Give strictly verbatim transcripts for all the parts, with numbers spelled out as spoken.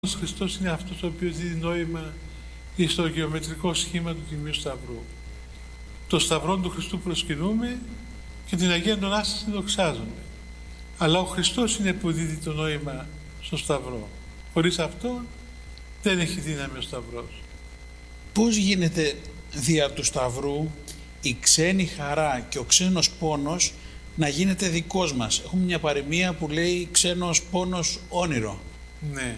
Ο Χριστός είναι αυτός ο οποίος δίνει νόημα στο γεωμετρικό σχήμα του Τιμίου Σταυρού. Το Σταυρό του Χριστού προσκυνούμε και την Αγία Ανάσταση δοξάζουμε. Αλλά ο Χριστός είναι που δίδει το νόημα στο Σταυρό. Χωρίς αυτό δεν έχει δύναμη ο Σταυρός. Πώς γίνεται δια του Σταυρού η ξένη χαρά και ο ξένος πόνος να γίνεται δικός μας? Έχουμε μια παροιμία που λέει ξένος πόνος όνειρο. Ναι.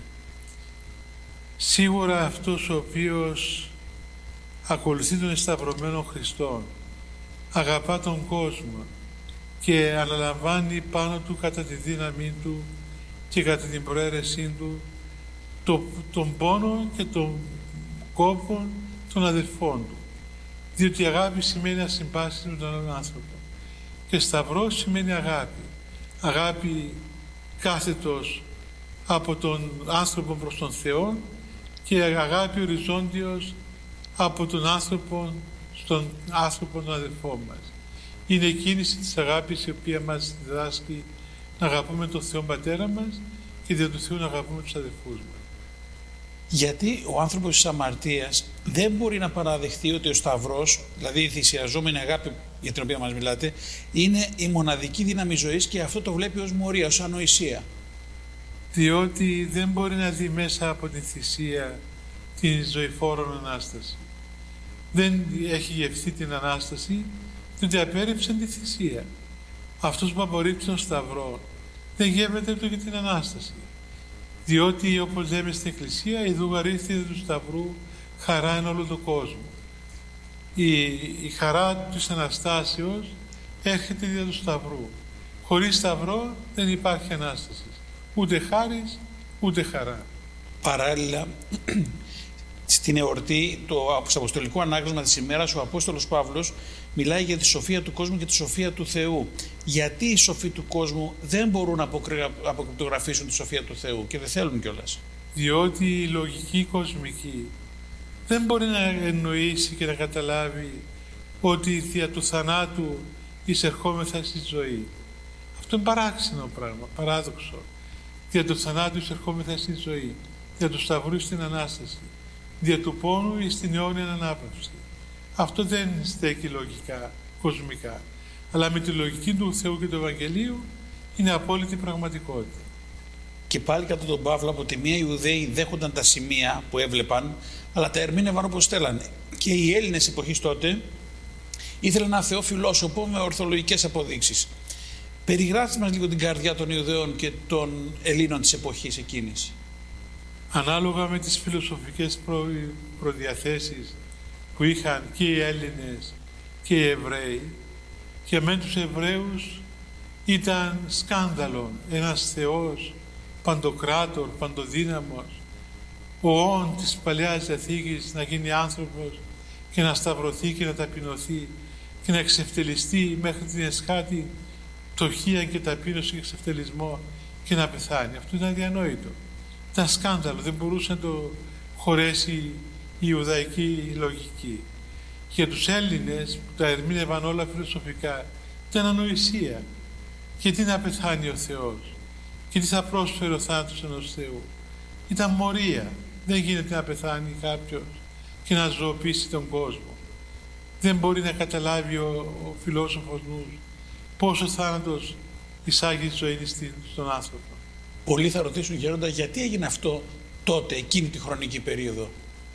Σίγουρα αυτός ο οποίος ακολουθεί τον εσταυρωμένο Χριστό, αγαπά τον κόσμο και αναλαμβάνει πάνω του κατά τη δύναμή του και κατά την προαίρεσή του το, τον πόνο και τον κόπο των αδελφών του. Διότι η αγάπη σημαίνει ασυμπάστη με τον άλλον άνθρωπο. Και σταυρός σημαίνει αγάπη. Αγάπη κάθετος από τον άνθρωπο προς τον Θεό και αγάπη οριζόντιος από τον άνθρωπο στον άνθρωπο των αδελφών μας. Είναι η κίνηση της αγάπης η οποία μας διδάσκει να αγαπούμε τον Θεό Πατέρα μας και δια του Θεού να αγαπούμε τους αδελφούς μας. Γιατί ο άνθρωπος της αμαρτίας δεν μπορεί να παραδεχτεί ότι ο Σταυρός, δηλαδή η θυσιαζόμενη αγάπη για την οποία μας μιλάτε, είναι η μοναδική δύναμη ζωής και αυτό το βλέπει ως μορία, ως ανοησία. Διότι δεν μπορεί να δει μέσα από την θυσία την ζωηφόρον Ανάσταση. Δεν έχει γευθεί την Ανάσταση, διότι απέρριψε τη θυσία. Αυτός που απορρίπτει τον Σταυρό δεν γεύεται ούτε και την Ανάσταση. Διότι, όπως λέμε στην Εκκλησία, η δουγαρίστηδε του Σταυρού χαρά εν όλο τον κόσμο. Η, η χαρά της Αναστάσεως έρχεται δια του Σταυρού. Χωρίς Σταυρό δεν υπάρχει Ανάσταση. Ούτε χάρις, ούτε χαρά. Παράλληλα, στην εορτή, το αποστολικό ανάγνωσμα της ημέρας, ο Απόστολος Παύλος μιλάει για τη σοφία του κόσμου και τη σοφία του Θεού. Γιατί οι σοφοί του κόσμου δεν μπορούν να αποκρυπτογραφήσουν τη σοφία του Θεού και δεν θέλουν κιόλας? Διότι η λογική κοσμική δεν μπορεί να εννοήσει και να καταλάβει ότι δια του θανάτου εισερχόμεθα στη ζωή. Αυτό είναι παράξενο πράγμα, παράδοξο. Δια του θανάτου εισερχόμεθα στη ζωή, δια του Σταυρού στην Ανάσταση, δια του πόνου εις την αιώνια ανάπαυση. Αυτό δεν στέκει λογικά, κοσμικά, αλλά με τη λογική του Θεού και του Ευαγγελίου είναι απόλυτη πραγματικότητα. Και πάλι κατά τον Παύλο, από τη μία οι Ιουδαίοι δέχονταν τα σημεία που έβλεπαν, αλλά τα ερμήνευαν όπως θέλανε. Και οι Έλληνες εποχής τότε ήθελαν ένα Θεό φιλόσοφο με ορθολογικές αποδείξεις. Περιγράψτε μας λίγο την καρδιά των Ιουδαίων και των Ελλήνων της εποχής εκείνης. Ανάλογα με τις φιλοσοφικές προ... προδιαθέσεις που είχαν και οι Έλληνες και οι Εβραίοι, και με τους Εβραίους ήταν σκάνδαλο ένας Θεός παντοκράτορ, παντοδύναμος, ο όν της Παλαιάς Διαθήκης να γίνει άνθρωπος και να σταυρωθεί και να ταπεινωθεί και να εξευτελιστεί μέχρι την εσχάτη πτωχία και ταπείνωση και εξευτελισμό και να πεθάνει. Αυτό ήταν αδιανόητο. Ήταν σκάνδαλο, δεν μπορούσε να το χωρέσει η Ιουδαϊκή λογική. Για τους Έλληνες που τα ερμήνευαν όλα φιλοσοφικά ήταν ανοησία. Και τι να πεθάνει ο Θεός και τι θα πρόσφερε ο θάνατος ενός Θεού? Ήταν μορία. Δεν γίνεται να πεθάνει κάποιος και να ζωοποιήσει τον κόσμο. Δεν μπορεί να καταλάβει ο, ο φιλόσοφος νους πόσο θάνατος εισάγει ζωή στον άνθρωπο. Πολλοί θα ρωτήσουν, Γέροντα, γιατί έγινε αυτό τότε, εκείνη τη χρονική περίοδο?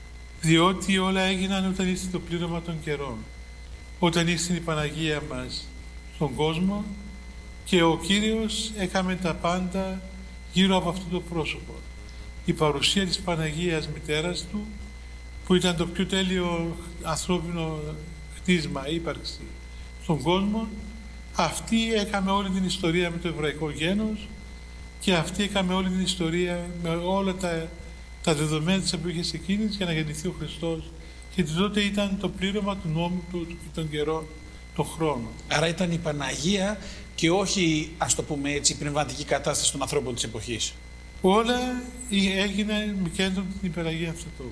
Διότι όλα έγιναν όταν ήρθε το πλήρωμα των καιρών. Όταν ήρθε η Παναγία μας στον κόσμο και ο Κύριος έκαμε τα πάντα γύρω από αυτό το πρόσωπο. Η παρουσία της Παναγίας Μητέρας του, που ήταν το πιο τέλειο ανθρώπινο χτίσμα, ύπαρξη στον κόσμο, αυτή έκαμε όλη την ιστορία με το εβραϊκό γένος και αυτή έκαμε όλη την ιστορία με όλα τα, τα δεδομένα της εποχής εκείνης για να γεννηθεί ο Χριστός, γιατί τότε ήταν το πλήρωμα του νόμου του και των καιρών, των χρόνων. Άρα ήταν η Παναγία και όχι, ας το πούμε έτσι, η πνευματική κατάσταση των ανθρώπων της εποχής. Όλα έγιναν με κέντρο την υπεραγία Θεοτόκου.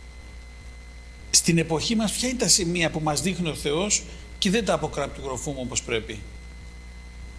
Στην εποχή μας ποια είναι τα σημεία που μας δείχνει ο Θεός και δεν τα αποκρυπτογραφούμε όπως πρέπει?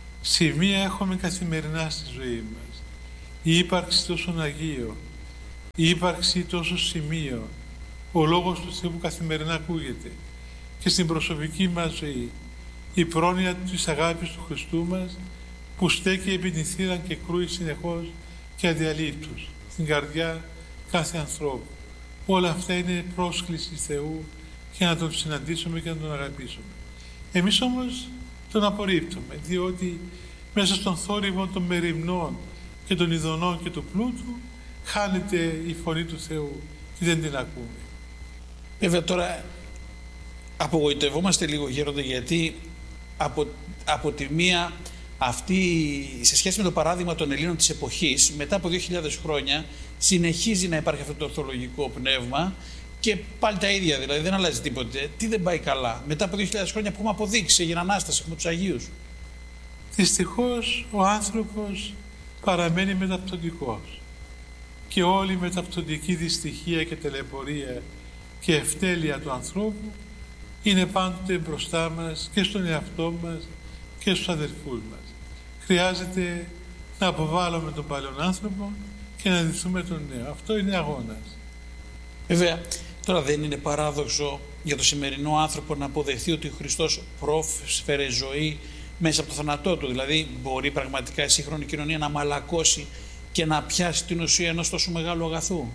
Σημεία έχουμε καθημερινά στη ζωή μας. Η ύπαρξη τόσο Αγίων, η ύπαρξη τόσο σημείο, ο Λόγος του Θεού που καθημερινά ακούγεται και στην προσωπική μας ζωή, η πρόνοια της αγάπης του Χριστού μας που στέκει επί την θύρα και κρούει συνεχώς και αδιαλείπτως στην καρδιά κάθε ανθρώπου. Όλα αυτά είναι πρόσκληση Θεού για να τον συναντήσουμε και να τον αγαπήσουμε. Εμείς όμως τον απορρίπτουμε, διότι μέσα στον θόρυβο των μεριμνών και των ειδονών και του πλούτου χάνεται η φωνή του Θεού και δεν την ακούμε. Βέβαια τώρα απογοητευόμαστε λίγο, Γέροντα, γιατί από, από τη μία αυτή, σε σχέση με το παράδειγμα των Ελλήνων της εποχής, μετά από δύο χιλιάδες χρόνια συνεχίζει να υπάρχει αυτό το ορθολογικό πνεύμα και πάλι τα ίδια, δηλαδή δεν αλλάζει τίποτε. Τι δεν πάει καλά? Μετά από δύο χιλιάδες χρόνια που έχουμε αποδείξει, έγινε Ανάσταση, έχουμε τους Αγίους. Δυστυχώς ο άνθρωπος παραμένει μεταπτωτικός και όλη η μεταπτωτική δυστυχία και τελεπορία και ευτέλεια του ανθρώπου είναι πάντοτε μπροστά μας και στον εαυτό μας και στους αδερφούς μας. Χρειάζεται να αποβάλουμε τον παλιόν άνθρωπο και να ντυθούμε τον νέο. Αυτό είναι αγώνας. Βέβαια, τώρα δεν είναι παράδοξο για το σημερινό άνθρωπο να αποδεχθεί ότι ο Χριστός πρόσφερε ζωή μέσα από το θάνατό του? Δηλαδή μπορεί πραγματικά η σύγχρονη κοινωνία να μαλακώσει και να πιάσει την ουσία ενός τόσο μεγάλου αγαθού?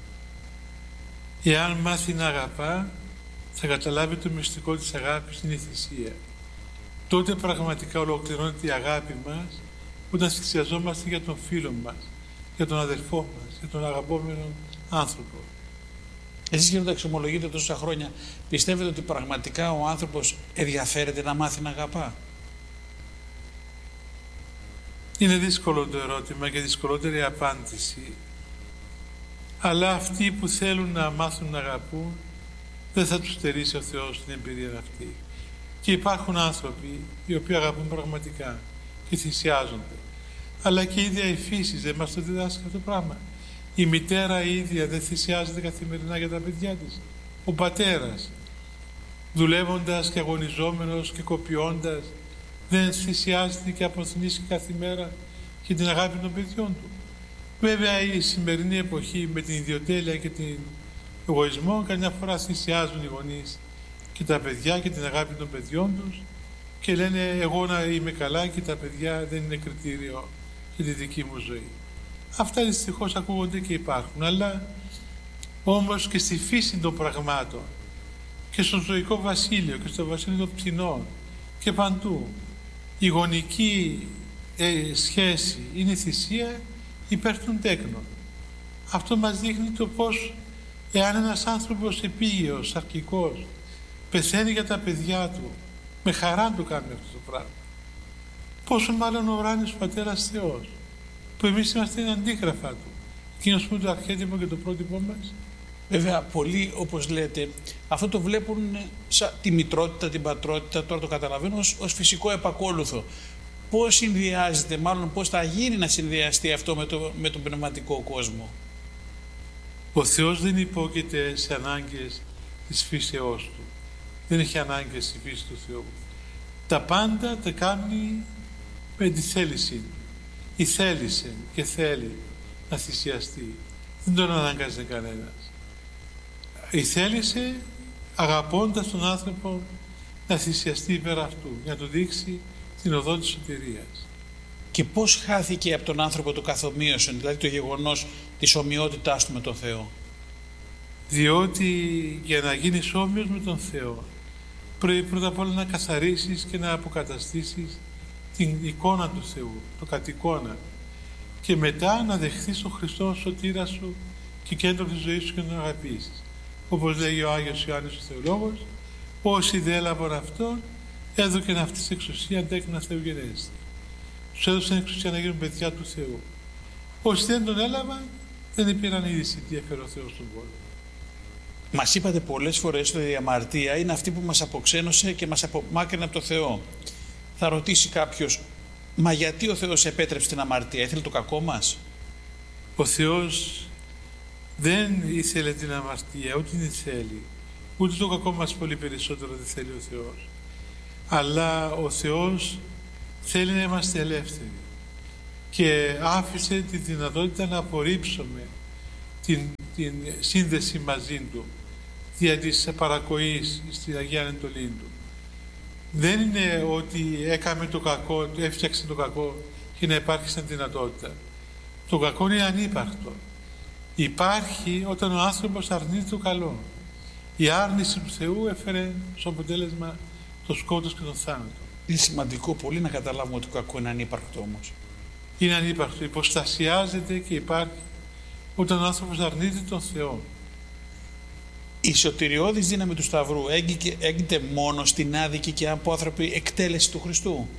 Εάν μάθει να αγαπά, θα καταλάβει το μυστικό της αγάπης, είναι η θυσία. Τότε πραγματικά ολοκληρώνεται η αγάπη μας όταν θυσιαζόμαστε για τον φίλο μας, για τον αδελφό μας, για τον αγαπόμενο άνθρωπο. Εσείς, Γέροντα, εξομολογείτε τόσα χρόνια, πιστεύετε ότι πραγματικά ο άνθρωπος ενδιαφέρεται να μάθει να αγαπά? Είναι δύσκολο το ερώτημα και δυσκολότερη απάντηση. Αλλά αυτοί που θέλουν να μάθουν να αγαπούν, δεν θα τους στερήσει ο Θεός την εμπειρία αυτή. Και υπάρχουν άνθρωποι οι οποίοι αγαπούν πραγματικά και θυσιάζονται. Αλλά και η ίδια η φύση δεν μας το διδάσκει αυτό το πράγμα. Η μητέρα η ίδια δεν θυσιάζεται καθημερινά για τα παιδιά της. Ο πατέρας, δουλεύοντας και αγωνιζόμενος και κοπιώντας, δεν θυσιάζεται και αποθνήσει κάθε μέρα και την αγάπη των παιδιών του. Βέβαια η σημερινή εποχή με την ιδιοτέλεια και την εγωισμό καμιά φορά θυσιάζουν οι γονείς και τα παιδιά και την αγάπη των παιδιών τους και λένε εγώ να είμαι καλά και τα παιδιά δεν είναι κριτήριο για τη δική μου ζωή. Αυτά δυστυχώς ακούγονται και υπάρχουν, αλλά όμως και στη φύση των πραγμάτων και στο ζωικό βασίλειο και στο βασίλειο των πτηνών και παντού η γονική ε, σχέση είναι θυσία υπέρ των τέκνων. Αυτό μας δείχνει το πως εάν ένας άνθρωπος επίγειος, αρκικός, πεθαίνει για τα παιδιά του, με χαρά του κάνει αυτό το πράγμα. Πόσο μάλλον ο ουράνιος Πατέρας Θεός, που εμείς είμαστε αντίγραφα του, εκείνος που είναι το αρχέτυπο και το πρότυπο μας. Βέβαια, πολλοί, όπως λέτε, αυτό το βλέπουν σαν τη μητρότητα, την πατρότητα, τώρα το καταλαβαίνω, ως, ως φυσικό επακόλουθο. Πώς συνδυάζεται, μάλλον πώς θα γίνει να συνδυαστεί αυτό με, το, με τον πνευματικό κόσμο? Ο Θεός δεν υπόκειται σε ανάγκες της φύσεώς του. Δεν έχει ανάγκες στη φύση του Θεού. Τα πάντα τα κάνει με τη θέλησή του. Η θέλησε και θέλει να θυσιαστεί. Δεν τον αναγκάζει κανένας. Η θέλησε αγαπώντας τον άνθρωπο να θυσιαστεί υπέρ αυτού, για να του δείξει την οδό της σωτηρίας. Και πώς χάθηκε από τον άνθρωπο το καθομοίωσον, δηλαδή το γεγονός της ομοιότητάς του με τον Θεό? Διότι για να γίνεις όμοιος με τον Θεό πρέπει πρώτα απ' όλα να καθαρίσεις και να αποκαταστήσεις την εικόνα του Θεού, το κατ' εικόνα, και μετά να δεχθείς τον Χριστό σωτήρα σου και κέντρο της ζωής σου και να τον αγαπήσεις. Όπως λέγει ο Άγιος Ιωάννης ο Θεολόγος, όσοι δεν έλαβαν αυτόν έδωκεν αυτής εξουσία τέκνα θεογενέστη. Τους έδωσαν εξουσία να γίνουν παιδιά του Θεού. Όσοι δεν τον έλαβαν δεν πήραν είδηση τι έφερε ο Θεός στον κόσμο. Μας είπατε πολλές φορές ότι η αμαρτία είναι αυτή που μας αποξένωσε και μας απομάκρυνε από το Θεό. Θα ρωτήσει κάποιος, μα γιατί ο Θεός επέτρεψε την αμαρτία, ήθελε το κακό μας? Ο Θεός δεν ήθελε την αμαρτία, ούτε την θέλει. Ούτε το κακό μας πολύ περισσότερο δεν θέλει ο Θεός. Αλλά ο Θεός θέλει να είμαστε ελεύθεροι και άφησε τη δυνατότητα να απορρίψουμε την, την σύνδεση μαζί του δια της παρακοής στην Αγία Ανατολή του. Δεν είναι ότι έκαμε το κακό, έφτιαξε το κακό και να υπάρχει σαν δυνατότητα. Το κακό είναι ανύπαρκτο. Υπάρχει όταν ο άνθρωπος αρνείται το καλό. Η άρνηση του Θεού έφερε στο αποτέλεσμα το σκότος και τον θάνατο. Είναι σημαντικό πολύ να καταλάβουμε ότι το κακό είναι ανύπαρκτο όμως. Είναι ανύπαρκτο. Υποστασιάζεται και υπάρχει όταν ο άνθρωπος αρνείται τον Θεό. Η σωτηριώδης δύναμη του Σταυρού έγκυται μόνο στην άδικη και απόθραπη εκτέλεση του Χριστού.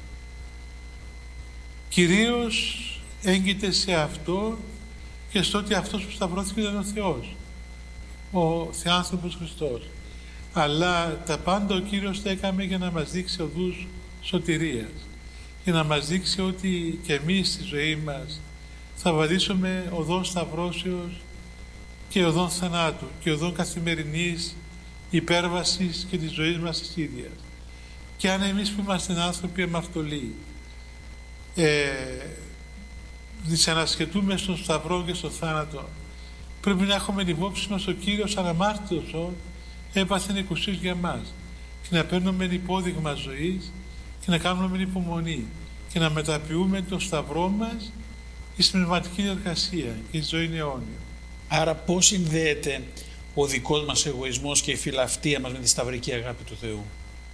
Κυρίως έγκυται σε αυτό και στο ότι αυτός που σταυρώθηκε ήταν ο Θεός, ο Θεάνθρωπος Χριστός. Αλλά τα πάντα ο Κύριος τα έκαμε για να μας δείξει οδούς σωτηρίας, για να μας δείξει ότι και εμείς στη ζωή μας θα βαδίσουμε οδόν σταυρώσεως και οδόν θανάτου και οδόν καθημερινής υπέρβασης και της ζωής μας της ίδιας. Και αν εμείς που είμαστε άνθρωποι αμαρτωλοί ε, δυσανασχετούμε στον σταυρό και στον θάνατο, πρέπει να έχουμε υπόψη μας ο Κύριος αναμάρτητος έπαθεν εκουσίως για μας και να παίρνουμε υπόδειγμα ζωής και να κάνουμε υπομονή και να μεταποιούμε τον σταυρό μας στην πνευματική εργασία και η ζωή είναι αιώνια. Άρα πώς συνδέεται ο δικός μας εγωισμός και η φιλαυτία μας με τη σταυρική αγάπη του Θεού?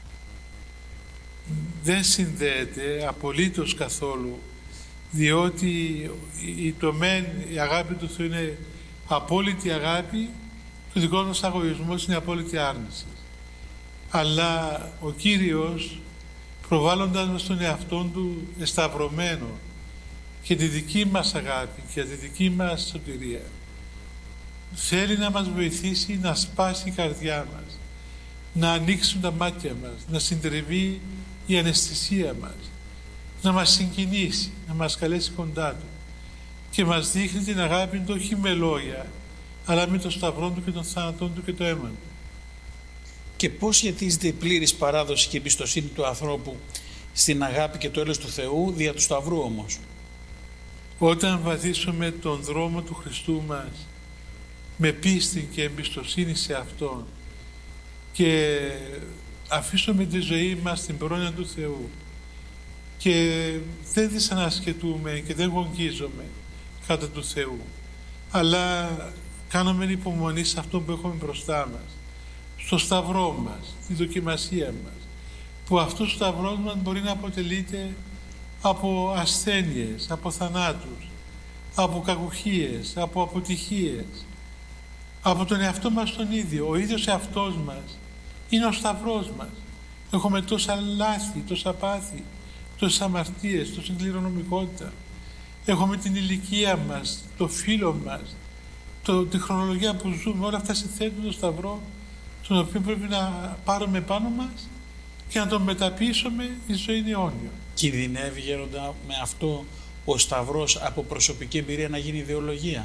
Δεν συνδέεται απολύτως καθόλου, διότι η, το μεν, η αγάπη του Θεού είναι απόλυτη αγάπη, το δικό μας εγωισμός είναι απόλυτη άρνηση. Αλλά ο Κύριος, προβάλλοντας μας τον εαυτόν του εσταυρωμένο και τη δική μας αγάπη και τη δική μας σωτηρία, θέλει να μας βοηθήσει να σπάσει η καρδιά μας, να ανοίξουν τα μάτια μας, να συντριβεί η αναισθησία μας, να μας συγκινήσει, να μας καλέσει κοντά του και μας δείχνει την αγάπη του όχι με λόγια, αλλά με το σταυρό του και τον θάνατό του και το αίμα του. Και πώς σχετίζεται η πλήρης παράδοση και εμπιστοσύνη του ανθρώπου στην αγάπη και το έλεος του Θεού δια του Σταυρού όμως? Όταν βαδίσουμε τον δρόμο του Χριστού μας με πίστη και εμπιστοσύνη σε Αυτόν και αφήσουμε τη ζωή μας στην πρόνοια του Θεού και δεν δυσανασχετούμε και δεν γογγίζουμε κατά του Θεού, αλλά κάνουμε υπομονή σε αυτό που έχουμε μπροστά μας, στο σταυρό μας, στη δοκιμασία μας, που αυτός ο σταυρός μας μπορεί να αποτελείται από ασθένειες, από θανάτους, από κακουχίες, από αποτυχίες, από τον εαυτό μας τον ίδιο. Ο ίδιος εαυτός μας είναι ο σταυρός μας. Έχουμε τόσα λάθη, τόσα πάθη, τόσες αμαρτίες, τόση κληρονομικότητα. Έχουμε την ηλικία μας, το φύλλο μας, το, τη χρονολογία που ζούμε, όλα αυτά συνθέτουν το σταυρό, τον οποίο πρέπει να πάρουμε πάνω μας και να τον μεταποιήσουμε η ζωή αιώνια. Κινδυνεύει, Γέροντα, με αυτό ο σταυρός από προσωπική εμπειρία να γίνει ιδεολογία?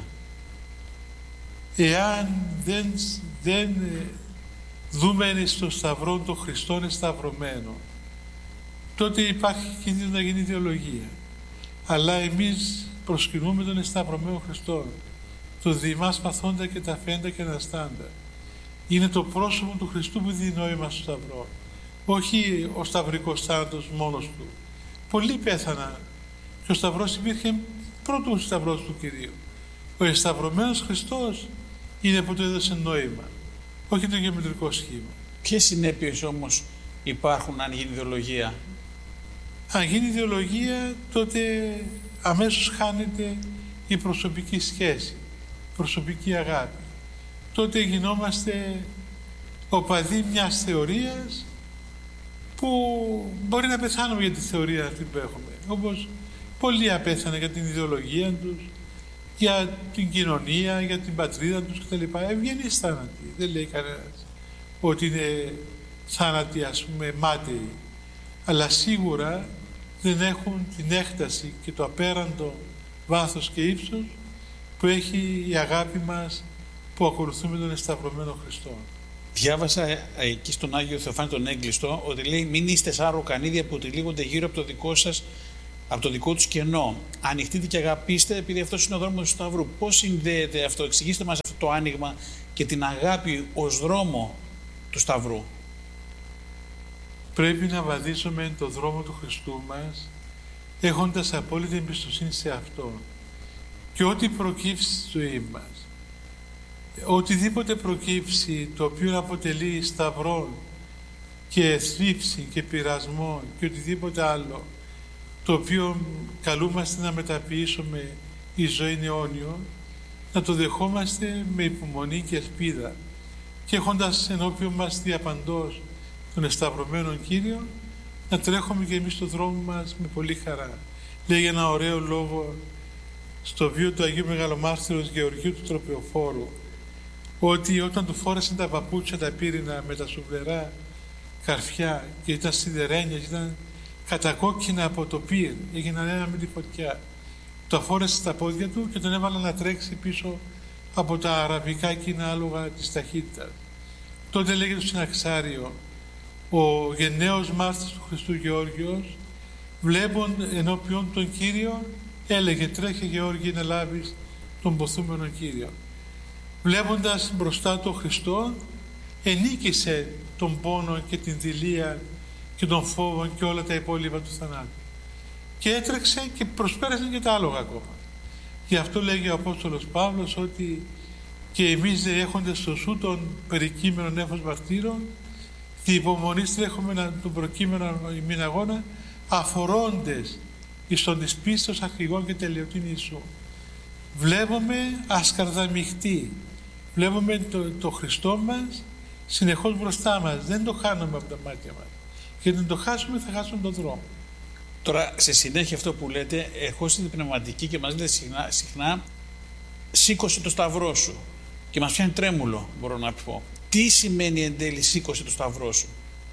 Εάν δεν, δεν δούμε στο σταυρό των Χριστών εσταυρωμένο, τότε υπάρχει κίνδυνο να γίνει ιδεολογία. Αλλά εμείς προσκυνούμε τον εσταυρωμένο Χριστό, το διημάς παθόντα και τα φαίντα και αναστάντα. Είναι το πρόσωπο του Χριστού που δίνει νόημα στο σταυρό, όχι ο σταυρικός θάνατος μόνος του. Πολλοί πέθαναν και ο σταυρός υπήρχε πρώτο ο σταυρός του Κυρίου. Ο εσταυρωμένος Χριστός είναι που του έδωσε νόημα, όχι το γεωμετρικό σχήμα. Ποιες συνέπειες όμως υπάρχουν αν γίνει ιδεολογία? Αν γίνει ιδεολογία, τότε αμέσως χάνεται η προσωπική σχέση, η προσωπική αγάπη. Τότε γινόμαστε οπαδοί μιας θεωρίας που μπορεί να πεθάνουμε για τη θεωρία αυτή που έχουμε. Όπως πολλοί απέθανε για την ιδεολογία τους, για την κοινωνία, για την πατρίδα τους κτλ. Ευγενείς θάνατοι. Δεν λέει κανένας ότι είναι θάνατοι, ας πούμε, μάταιοι. Αλλά σίγουρα δεν έχουν την έκταση και το απέραντο βάθος και ύψος που έχει η αγάπη μας που ακολουθούμε τον εσταυρωμένο Χριστό. Διάβασα εκεί στον Άγιο Θεοφάνη τον Έγκλειστο ότι λέει: μην είστε σαν ροκανίδια που τυλίγονται γύρω από το δικό σας από το δικό τους κενό. Ανοιχτείτε και αγαπήστε, επειδή αυτός είναι ο δρόμος του Σταυρού. Πώς συνδέεται αυτό, εξηγήστε μας αυτό το άνοιγμα και την αγάπη ως δρόμο του Σταυρού. Πρέπει να βαδίσουμε το δρόμο του Χριστού μας, έχοντας απόλυτη εμπιστοσύνη σε Αυτό. Και ό,τι προκύψει στη ζωή μας, οτιδήποτε προκύψει το οποίο αποτελεί σταυρό και θλίψη και πειρασμό και οτιδήποτε άλλο, το οποίο καλούμαστε να μεταποιήσουμε η ζωή αιώνιο, να το δεχόμαστε με υπομονή και ελπίδα και έχοντας ενώπιον μας διαπαντός τον εσταυρωμένο Κύριο, να τρέχουμε και εμείς στον δρόμο μας με πολύ χαρά. Λέγει ένα ωραίο λόγο στο βίο του Αγίου Μεγαλομάρτυρος Γεωργίου του Τροπεοφόρου, ότι όταν του φόρεσαν τα παπούτσια τα πύρινα με τα σουβλερά καρφιά και ήταν σιδερένια και ήταν κατακόκκινα από το πύρ, έγιναν ένα με τη φωτιά, το φόρεσε στα πόδια του και τον έβαλαν να τρέξει πίσω από τα αραβικά εκείνα άλογα της ταχύτητας. Τότε λέγεται στο συναξάριο, ο γενναίος μάρτυρας του Χριστού Γεώργιος, βλέπον ενώπιον τον Κύριο, έλεγε «Τρέχε Γεώργη να λάβεις τον ποθούμενο Κύριο». Βλέποντας μπροστά τον Χριστό, ενίκησε τον πόνο και την δειλία και τον φόβο και όλα τα υπόλοιπα του θανάτου. Και έτρεξε και προσπέρασαν και τα άλογα ακόμα. Γι' αυτό λέγει ο Απόστολος Παύλος ότι και εμείς δε έχοντες στο σου των περικείμενων έφος μαρτύρων, τη υπομονή τρέχουμε τον προκείμενο ημίν αγώνα, αφορώντες εις τον της πίστος αρχηγών και τελειωτήν Ιησού. Βλέπουμε ασκαρδαμιχτή, βλέπουμε το, το Χριστό μας συνεχώς μπροστά μας, δεν το χάνουμε από τα μάτια μας. Και αν το χάσουμε θα χάσουμε τον δρόμο. Τώρα, σε συνέχεια αυτό που λέτε, ερχόστε την πνευματική και μας λέτε συχνά, συχνά σήκωσε το σταυρό σου. Και μας πιάνει τρέμουλο, μπορώ να πω. Τι σημαίνει εν τέλει σήκωσε το σταυρό σου?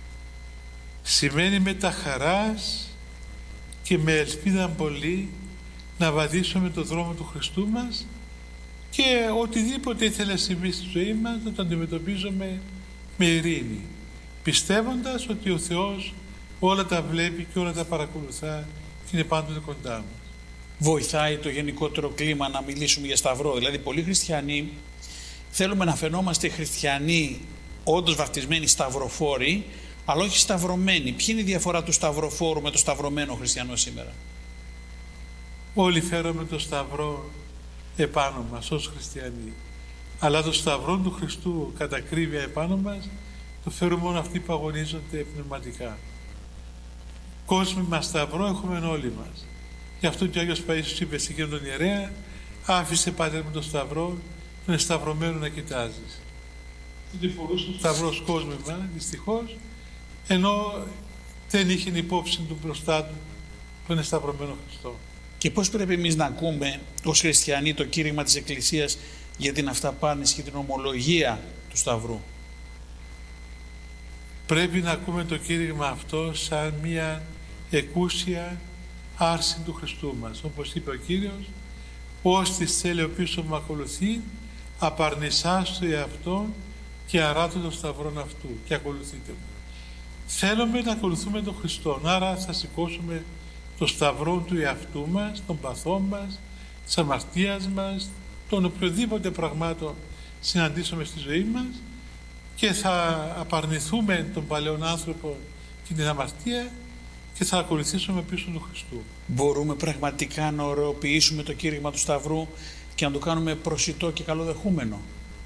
Σημαίνει με τα χαράς και με ελπίδα πολύ να βαδίσουμε το δρόμο του Χριστού μας και οτιδήποτε ήθελε να συμβεί στη ζωή μας να το αντιμετωπίζουμε με ειρήνη, πιστεύοντας ότι ο Θεός όλα τα βλέπει και όλα τα παρακολουθά και είναι πάντοτε κοντά μας. Βοηθάει το γενικότερο κλίμα να μιλήσουμε για σταυρό? Δηλαδή πολλοί χριστιανοί θέλουμε να φαινόμαστε χριστιανοί όντως βαπτισμένοι σταυροφόροι, αλλά όχι σταυρωμένοι. Ποια είναι η διαφορά του σταυροφόρου με το σταυρωμένο χριστιανό σήμερα? Όλοι φέρουμε το σταυρό επάνω μας ως χριστιανοί, αλλά το σταυρό του Χριστού κατά ακρίβεια επάνω μας το φέρουν μόνο αυτοί που αγωνίζονται πνευματικά. Κόσμοι μας σταυρό έχουμε όλοι μας. Γι' αυτό και ο Άγιος Παΐσιος είπε σε εκείνον τον ιερέα, άφησε Πατέρ με το σταυρό τον εσταυρωμένο να κοιτάζεις. Δεν φορούσε ο σταυρός κόσμημα, δυστυχώς, ενώ δεν είχε υπόψη του μπροστά του τον εσταυρωμένο Χριστό. Και πώς πρέπει εμείς να ακούμε ως χριστιανοί το κήρυγμα της Εκκλησίας για την αυταπάρνηση και την ομολογία του Σταυρού? Πρέπει να ακούμε το κήρυγμα αυτό σαν μια εκούσια άρση του Χριστού μας. Όπως είπε ο Κύριος, «Ώστις θέλει ο οποίος μου ακολουθεί, απαρνησάς το εαυτόν και αράτω το σταυρόν αυτού και ακολουθείτε μου». Θέλουμε να ακολουθούμε τον Χριστό, άρα θα σηκώσουμε το σταυρό του εαυτού μας, των παθών μας, της αμαρτίας μας, των οποιοδήποτε πραγμάτων συναντήσουμε στη ζωή μας και θα απαρνηθούμε τον παλαιόν άνθρωπο και την αμαρτία και θα ακολουθήσουμε πίσω του Χριστού. Μπορούμε πραγματικά να ωρεοποιήσουμε το κήρυγμα του Σταυρού και να το κάνουμε προσιτό και καλοδεχούμενο?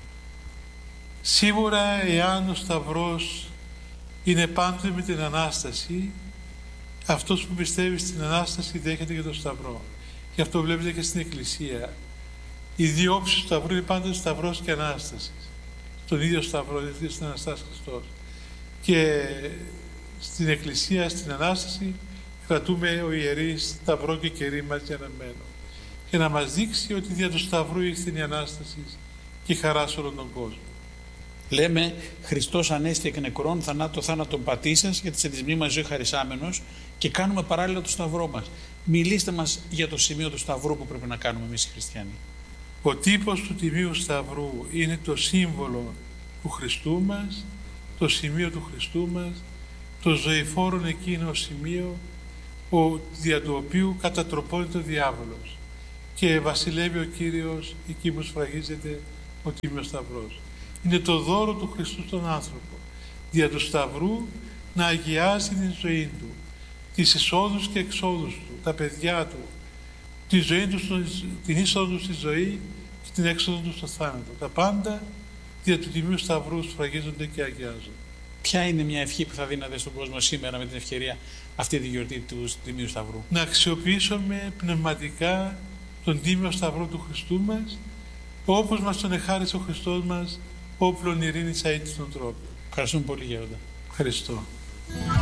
Σίγουρα, εάν ο Σταυρός είναι πάντοτε με την Ανάσταση, αυτός που πιστεύει στην Ανάσταση δέχεται και τον Σταυρό. Γι' αυτό βλέπετε και στην Εκκλησία. Οι δύο όψεις του Σταυρού είναι πάντοτε Σταυρός και Ανάσταση. Τον ίδιο Σταυρό, δηλαδή στην Αναστάση Χριστός. Και στην Εκκλησία, στην Ανάσταση, κρατούμε ο ιερείς Σταυρό και κερί μας για αναμένο. Και να μας δείξει ότι δια του Σταυρού ήρθε η Ανάσταση και η χαρά σε όλον τον κόσμο. Λέμε Χριστός ανέστη εκ νεκρών, θανάτω θάνατον πατήσας, γιατί σε τη μνήμα ζωή χαρισάμενος, και κάνουμε παράλληλα το Σταυρό μας. Μιλήστε μας για το σημείο του Σταυρού που πρέπει να κάνουμε εμείς οι χριστιανοί. Ο τύπος του Τιμίου Σταυρού είναι το σύμβολο του Χριστού μας, το σημείο του Χριστού μας, το ζωηφόρον εκείνο σημείο ο, δια του οποίου κατατροπώνεται ο διάβολος και βασιλεύει ο Κύριος εκεί που σφραγίζεται ο Τίμιος Σταυρός. Είναι το δώρο του Χριστού στον άνθρωπο, δια του Σταυρού να αγιάζει την ζωή του, τις εισόδους και εξόδους του, τα παιδιά του, τη ζωή του, την είσοδο του στη ζωή και την έξοδο του στο θάνατο. Τα πάντα δια του Τιμίου Σταυρού σφραγίζονται και αγιάζονται. Ποια είναι μια ευχή που θα δίνατε στον κόσμο σήμερα με την ευκαιρία αυτή τη γιορτή του Τιμίου Σταυρού? Να αξιοποιήσουμε πνευματικά τον Τίμιο Σταυρό του Χριστού μας, όπως μας τον εχάρισε ο Χριστός μας, όπλον ειρήνης αίτης των τρόπων. Ευχαριστούμε πολύ, Γέροντα. Ευχαριστώ.